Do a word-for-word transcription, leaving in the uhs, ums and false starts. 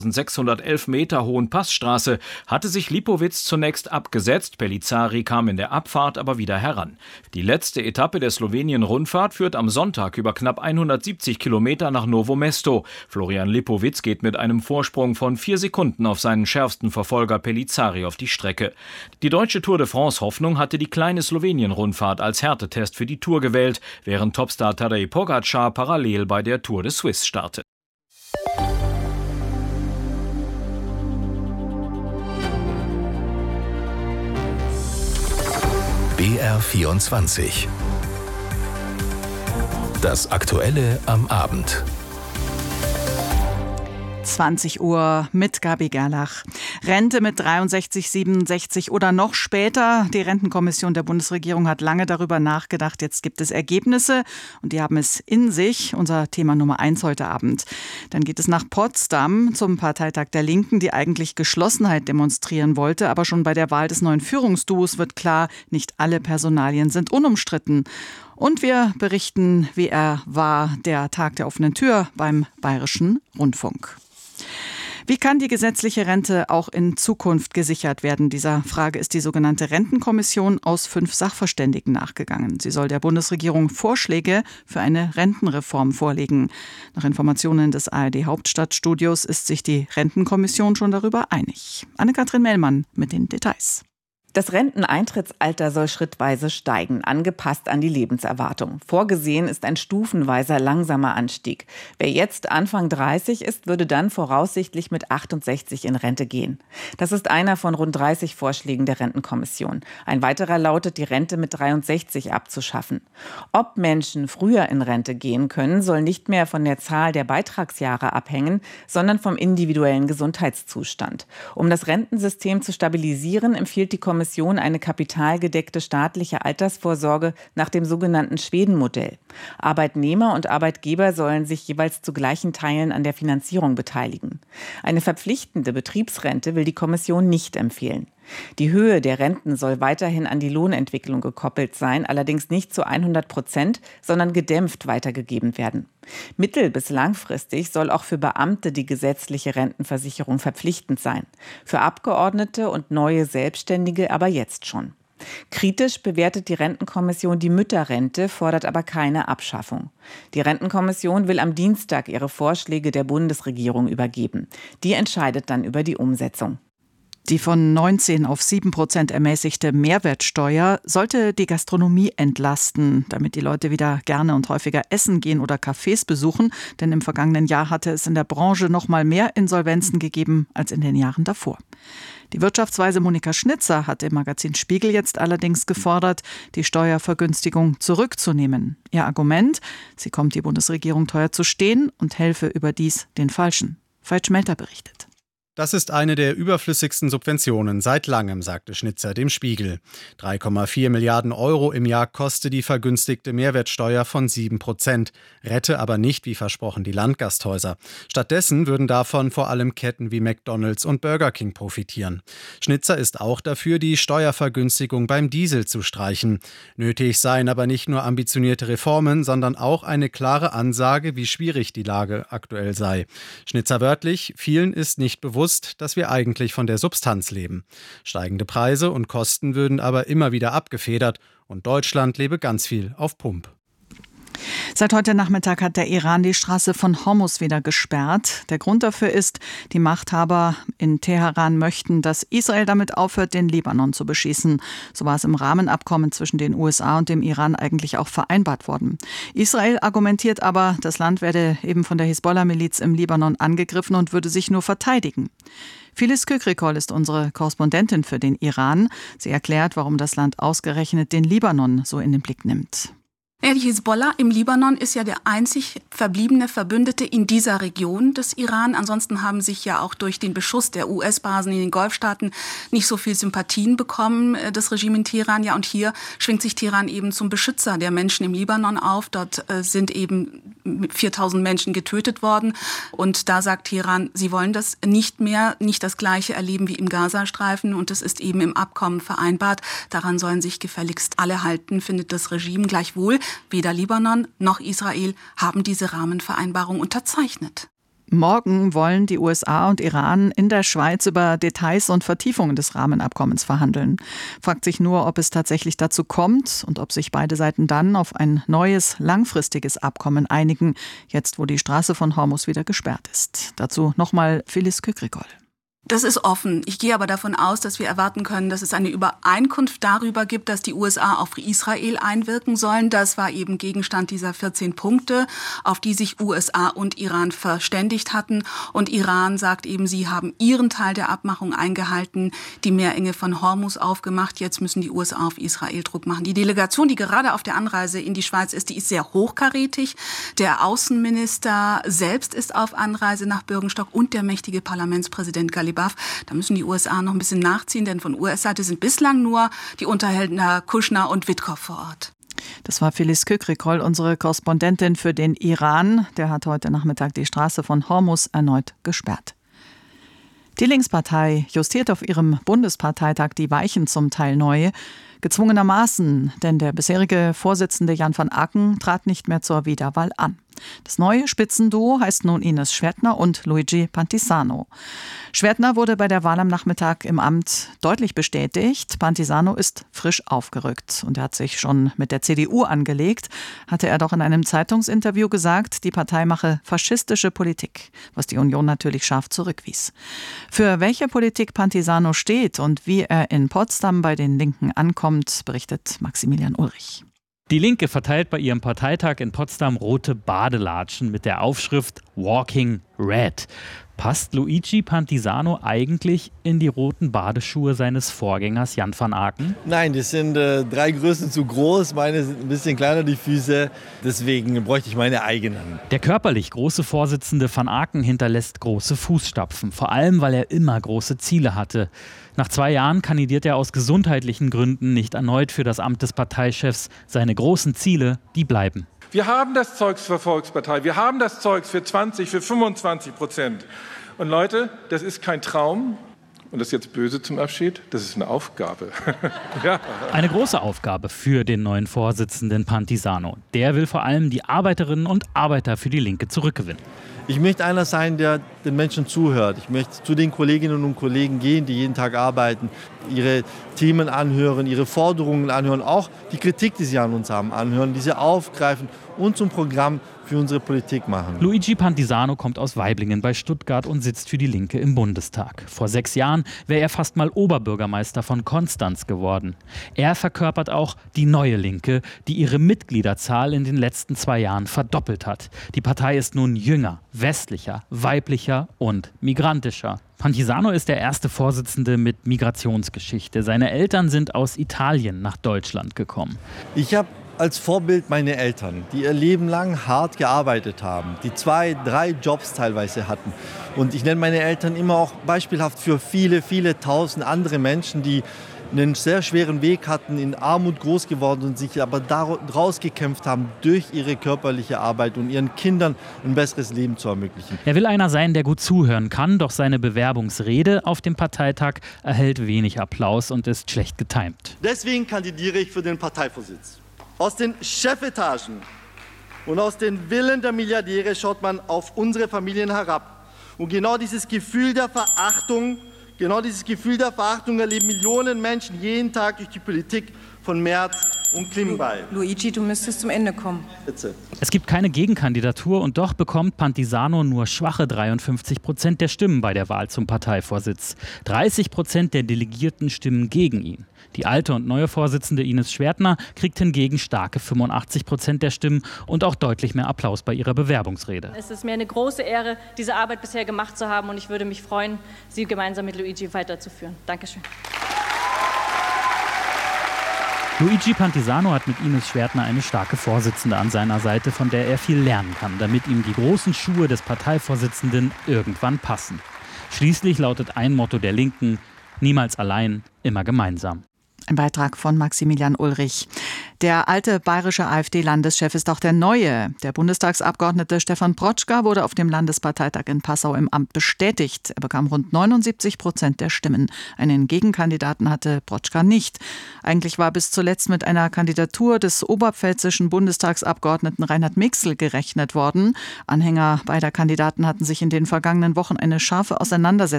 sechshundertelf Meter hohen Passstraße hatte sich Lipowitz zunächst abgesetzt. Pellizzari kam in der Abfahrt aber wieder heran. Die letzte Etappe der Slowenien-Rundfahrt führt am Sonntag über knapp hundertsiebzig Kilometer nach Novo Mesto. Florian Lipowitz geht mit einem Vorsprung von vier Sekunden auf seinen schärfsten Verfolger Pellizzari auf die Strecke. Die deutsche Tour de France-Hoffnung hatte die kleine Slowenien-Rundfahrt als Härtetest für die Tour gewählt, während Topstar Tadej Pogačar parallel bei der Tour de Suisse startet. B R vierundzwanzig. Das Aktuelle am Abend. zwanzig Uhr mit Gabi Gerlach. Rente mit dreiundsechzig, siebenundsechzig oder noch später. Die Rentenkommission der Bundesregierung hat lange darüber nachgedacht. Jetzt gibt es Ergebnisse und die haben es in sich. Unser Thema Nummer eins heute Abend. Dann geht es nach Potsdam zum Parteitag der Linken, die eigentlich Geschlossenheit demonstrieren wollte. Aber schon bei der Wahl des neuen Führungsduos wird klar, nicht alle Personalien sind unumstritten. Und wir berichten, wie er war, der Tag der offenen Tür beim Bayerischen Rundfunk. Wie kann die gesetzliche Rente auch in Zukunft gesichert werden? Dieser Frage ist die sogenannte Rentenkommission aus fünf Sachverständigen nachgegangen. Sie soll der Bundesregierung Vorschläge für eine Rentenreform vorlegen. Nach Informationen des A R D-Hauptstadtstudios ist sich die Rentenkommission schon darüber einig. Anne-Kathrin Mellmann mit den Details. Das Renteneintrittsalter soll schrittweise steigen, angepasst an die Lebenserwartung. Vorgesehen ist ein stufenweiser langsamer Anstieg. Wer jetzt Anfang dreißig ist, würde dann voraussichtlich mit achtundsechzig in Rente gehen. Das ist einer von rund dreißig Vorschlägen der Rentenkommission. Ein weiterer lautet, die Rente mit dreiundsechzig abzuschaffen. Ob Menschen früher in Rente gehen können, soll nicht mehr von der Zahl der Beitragsjahre abhängen, sondern vom individuellen Gesundheitszustand. Um das Rentensystem zu stabilisieren, empfiehlt die Kommission eine kapitalgedeckte staatliche Altersvorsorge nach dem sogenannten Schweden-Modell. Arbeitnehmer und Arbeitgeber sollen sich jeweils zu gleichen Teilen an der Finanzierung beteiligen. Eine verpflichtende Betriebsrente will die Kommission nicht empfehlen. Die Höhe der Renten soll weiterhin an die Lohnentwicklung gekoppelt sein, allerdings nicht zu hundert Prozent, sondern gedämpft weitergegeben werden. Mittel- bis langfristig soll auch für Beamte die gesetzliche Rentenversicherung verpflichtend sein. Für Abgeordnete und neue Selbstständige aber jetzt schon. Kritisch bewertet die Rentenkommission die Mütterrente, fordert aber keine Abschaffung. Die Rentenkommission will am Dienstag ihre Vorschläge der Bundesregierung übergeben. Die entscheidet dann über die Umsetzung. Die von neunzehn auf sieben Prozent ermäßigte Mehrwertsteuer sollte die Gastronomie entlasten, damit die Leute wieder gerne und häufiger essen gehen oder Cafés besuchen. Denn im vergangenen Jahr hatte es in der Branche noch mal mehr Insolvenzen gegeben als in den Jahren davor. Die Wirtschaftsweise Monika Schnitzer hat im Magazin Spiegel jetzt allerdings gefordert, die Steuervergünstigung zurückzunehmen. Ihr Argument: Sie kommt die Bundesregierung teuer zu stehen und helfe überdies den Falschen. Veit Schmelter berichtet. Das ist eine der überflüssigsten Subventionen seit langem, sagte Schnitzer dem Spiegel. drei Komma vier Milliarden Euro im Jahr koste die vergünstigte Mehrwertsteuer von sieben Prozent, rette aber nicht, wie versprochen, die Landgasthäuser. Stattdessen würden davon vor allem Ketten wie McDonald's und Burger King profitieren. Schnitzer ist auch dafür, die Steuervergünstigung beim Diesel zu streichen. Nötig seien aber nicht nur ambitionierte Reformen, sondern auch eine klare Ansage, wie schwierig die Lage aktuell sei. Schnitzer wörtlich: Vielen ist nicht bewusst, dass wir eigentlich von der Substanz leben. Steigende Preise und Kosten würden aber immer wieder abgefedert und Deutschland lebe ganz viel auf Pump. Seit heute Nachmittag hat der Iran die Straße von Hormuz wieder gesperrt. Der Grund dafür ist, die Machthaber in Teheran möchten, dass Israel damit aufhört, den Libanon zu beschießen. So war es im Rahmenabkommen zwischen den U S A und dem Iran eigentlich auch vereinbart worden. Israel argumentiert aber, das Land werde eben von der Hisbollah-Miliz im Libanon angegriffen und würde sich nur verteidigen. Phyllis Kökrikol ist unsere Korrespondentin für den Iran. Sie erklärt, warum das Land ausgerechnet den Libanon so in den Blick nimmt. Ja, die Hisbollah im Libanon ist ja der einzig verbliebene Verbündete in dieser Region des Iran. Ansonsten haben sich ja auch durch den Beschuss der U S-Basen in den Golfstaaten nicht so viel Sympathien bekommen, das Regime in Teheran. Ja, und hier schwingt sich Teheran eben zum Beschützer der Menschen im Libanon auf. Dort äh, sind eben viertausend Menschen getötet worden. Und da sagt Teheran, sie wollen das nicht mehr, nicht das Gleiche erleben wie im Gazastreifen. Und das ist eben im Abkommen vereinbart. Daran sollen sich gefälligst alle halten, findet das Regime. Gleichwohl, weder Libanon noch Israel haben diese Rahmenvereinbarung unterzeichnet. Morgen wollen die U S A und Iran in der Schweiz über Details und Vertiefungen des Rahmenabkommens verhandeln. Fragt sich nur, ob es tatsächlich dazu kommt und ob sich beide Seiten dann auf ein neues, langfristiges Abkommen einigen, jetzt wo die Straße von Hormuz wieder gesperrt ist. Dazu nochmal Phyllis Kükrikol. Das ist offen. Ich gehe aber davon aus, dass wir erwarten können, dass es eine Übereinkunft darüber gibt, dass die U S A auf Israel einwirken sollen. Das war eben Gegenstand dieser vierzehn Punkte, auf die sich U S A und Iran verständigt hatten. Und Iran sagt eben, sie haben ihren Teil der Abmachung eingehalten, die Meerenge von Hormuz aufgemacht. Jetzt müssen die U S A auf Israel Druck machen. Die Delegation, die gerade auf der Anreise in die Schweiz ist, die ist sehr hochkarätig. Der Außenminister selbst ist auf Anreise nach Bürgenstock und der mächtige Parlamentspräsident Galibaf. Da müssen die U S A noch ein bisschen nachziehen, denn von U S-Seite sind bislang nur die Unterhändler Kushner und Witkow vor Ort. Das war Phyllis Kükrikol, unsere Korrespondentin für den Iran. Der hat heute Nachmittag die Straße von Hormuz erneut gesperrt. Die Linkspartei justiert auf ihrem Bundesparteitag die Weichen zum Teil neu. Gezwungenermaßen, denn der bisherige Vorsitzende Jan van Aken trat nicht mehr zur Wiederwahl an. Das neue Spitzenduo heißt nun Ines Schwertner und Luigi Pantisano. Schwertner wurde bei der Wahl am Nachmittag im Amt deutlich bestätigt. Pantisano ist frisch aufgerückt und er hat sich schon mit der C D U angelegt, hatte er doch in einem Zeitungsinterview gesagt, die Partei mache faschistische Politik, was die Union natürlich scharf zurückwies. Für welche Politik Pantisano steht und wie er in Potsdam bei den Linken ankommt, berichtet Maximilian Ulrich. Die Linke verteilt bei ihrem Parteitag in Potsdam rote Badelatschen mit der Aufschrift Walking Red. Passt Luigi Pantisano eigentlich in die roten Badeschuhe seines Vorgängers Jan van Aken? Nein, das sind äh, drei Größen zu groß. Meine sind ein bisschen kleiner, die Füße. Deswegen bräuchte ich meine eigenen. Der körperlich große Vorsitzende van Aken hinterlässt große Fußstapfen. Vor allem, weil er immer große Ziele hatte. Nach zwei Jahren kandidiert er aus gesundheitlichen Gründen nicht erneut für das Amt des Parteichefs. Seine großen Ziele, die bleiben. Wir haben das Zeugs für Volkspartei, wir haben das Zeugs für zwanzig, für fünfundzwanzig Prozent. Und Leute, das ist kein Traum. Und das ist jetzt böse zum Abschied, das ist eine Aufgabe. Ja. Eine große Aufgabe für den neuen Vorsitzenden Pantisano. Der will vor allem die Arbeiterinnen und Arbeiter für die Linke zurückgewinnen. Ich möchte einer sein, der den Menschen zuhört. Ich möchte zu den Kolleginnen und Kollegen gehen, die jeden Tag arbeiten, ihre Themen anhören, ihre Forderungen anhören, auch die Kritik, die sie an uns haben, anhören, diese aufgreifen und zum Programm für unsere Politik machen. Luigi Pantisano kommt aus Waiblingen bei Stuttgart und sitzt für die Linke im Bundestag. Vor sechs Jahren wäre er fast mal Oberbürgermeister von Konstanz geworden. Er verkörpert auch die neue Linke, die ihre Mitgliederzahl in den letzten zwei Jahren verdoppelt hat. Die Partei ist nun jünger, westlicher, weiblicher und migrantischer. Pantisano ist der erste Vorsitzende mit Migrationsgeschichte. Seine Eltern sind aus Italien nach Deutschland gekommen. Ich habe als Vorbild meine Eltern, die ihr Leben lang hart gearbeitet haben, die zwei, drei Jobs teilweise hatten. Und ich nenne meine Eltern immer auch beispielhaft für viele, viele tausend andere Menschen, die einen sehr schweren Weg hatten, in Armut groß geworden und sich aber daraus gekämpft haben, durch ihre körperliche Arbeit und ihren Kindern ein besseres Leben zu ermöglichen. Er will einer sein, der gut zuhören kann, doch seine Bewerbungsrede auf dem Parteitag erhält wenig Applaus und ist schlecht getimt. Deswegen kandidiere ich für den Parteivorsitz. Aus den Chefetagen und aus den Villen der Milliardäre schaut man auf unsere Familien herab. Und genau dieses Gefühl der Verachtung, genau dieses Gefühl der Verachtung erleben Millionen Menschen jeden Tag durch die Politik von Merz und Klingbeil. Luigi, du müsstest zum Ende kommen. Bitte. Es gibt keine Gegenkandidatur und doch bekommt Pantisano nur schwache dreiundfünfzig Prozent der Stimmen bei der Wahl zum Parteivorsitz. dreißig Prozent der Delegierten stimmen gegen ihn. Die alte und neue Vorsitzende Ines Schwertner kriegt hingegen starke fünfundachtzig Prozent der Stimmen und auch deutlich mehr Applaus bei ihrer Bewerbungsrede. Es ist mir eine große Ehre, diese Arbeit bisher gemacht zu haben und ich würde mich freuen, sie gemeinsam mit Luigi weiterzuführen. Dankeschön. Luigi Pantisano hat mit Ines Schwertner eine starke Vorsitzende an seiner Seite, von der er viel lernen kann, damit ihm die großen Schuhe des Parteivorsitzenden irgendwann passen. Schließlich lautet ein Motto der Linken: niemals allein, immer gemeinsam. Ein Beitrag von Maximilian Ulrich. Der alte bayerische AfD-Landeschef ist auch der neue. Der Bundestagsabgeordnete Stefan Protschka wurde auf dem Landesparteitag in Passau im Amt bestätigt. Er bekam rund neunundsiebzig Prozent der Stimmen. Einen Gegenkandidaten hatte Protschka nicht. Eigentlich war bis zuletzt mit einer Kandidatur des oberpfälzischen Bundestagsabgeordneten Reinhard Mixel gerechnet worden. Anhänger beider Kandidaten hatten sich in den vergangenen Wochen eine scharfe Auseinandersetzung